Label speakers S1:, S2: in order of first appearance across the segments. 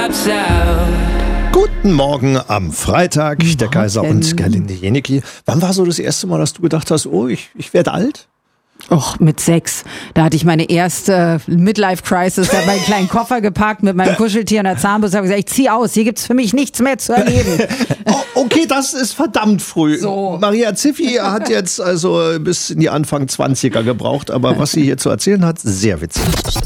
S1: Guten Morgen am Freitag, der Kaiser und Gerlinde Janicki. Wann war so das erste Mal, dass du gedacht hast, oh, ich werde alt?
S2: Och, mit 6. Da hatte ich meine erste Midlife-Crisis. Da habe ich meinen kleinen Koffer gepackt mit meinem Kuscheltier und der Zahnbürste. Habe gesagt, ich ziehe aus. Hier gibt's für mich nichts mehr zu erleben.
S1: Okay, das ist verdammt früh.
S2: So.
S1: Maria Ziffi hat jetzt also bis in die Anfang 20er gebraucht. Aber was sie hier zu erzählen hat, sehr witzig.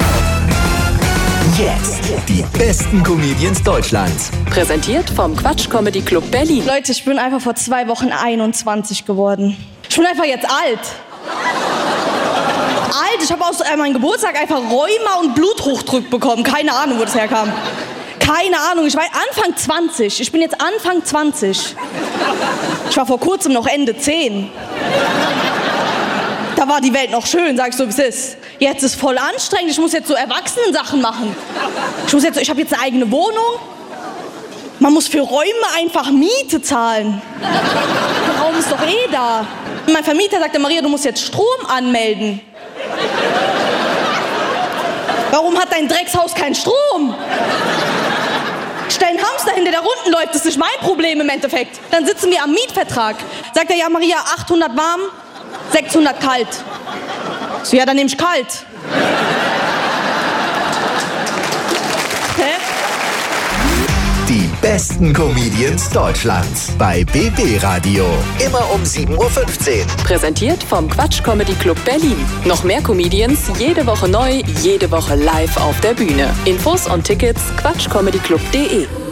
S3: Jetzt die besten Comedians Deutschlands.
S4: Präsentiert vom Quatsch Comedy Club Berlin.
S5: Leute, ich bin einfach vor 2 Wochen 21 geworden. Ich bin einfach jetzt alt. Ich habe aus meinem Geburtstag einfach Rheuma und Bluthochdruck bekommen. Keine Ahnung, wo das herkam. Keine Ahnung, ich war Anfang 20. Ich bin jetzt Anfang 20. Ich war vor kurzem noch Ende 10. Da war die Welt noch schön, sag ich so, wie es ist. Jetzt ist voll anstrengend, ich muss jetzt so Erwachsenen-Sachen machen. Ich habe jetzt eine eigene Wohnung. Man muss für Räume einfach Miete zahlen. Der Raum ist doch eh da. Mein Vermieter sagte, Maria, du musst jetzt Strom anmelden. Warum hat dein Dreckshaus keinen Strom? Stell einen Hamster hin, der da unten läuft, das ist nicht mein Problem im Endeffekt. Dann sitzen wir am Mietvertrag. Sagt er, ja Maria, 800 warm, 600 kalt. So, ja, dann nehme ich kalt. Hä?
S3: Die besten Comedians Deutschlands bei BB Radio. Immer um 7:15 Uhr.
S4: Präsentiert vom Quatsch Comedy Club Berlin. Noch mehr Comedians, jede Woche neu, jede Woche live auf der Bühne. Infos und Tickets quatschcomedyclub.de.